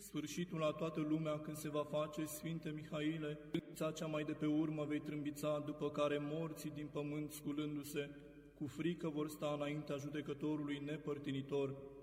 sfârșitul la toată lumea când se va face, Sfinte Mihaile, trâmbița cea mai de pe urmă vei trâmbița, după care morții din pământ sculându-se, cu frică vor sta înaintea judecătorului nepărtinitor,